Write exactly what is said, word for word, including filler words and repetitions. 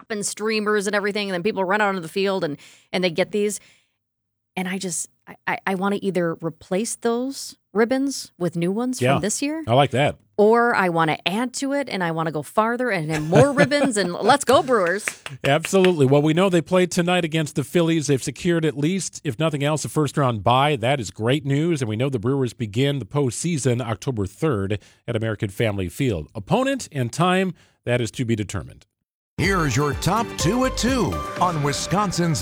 popping streamers and everything, and then people run out onto the field and, and they get these. And I just, I, I want to either replace those ribbons with new ones yeah, from this year. I like that. Or I want to add to it, and I want to go farther and have more ribbons, and let's go, Brewers. Absolutely. Well, we know they played tonight against the Phillies. They've secured at least, if nothing else, a first-round bye. That is great news, and we know the Brewers begin the postseason October third at American Family Field. Opponent and time, that is to be determined. Here's your top two at two on Wisconsin's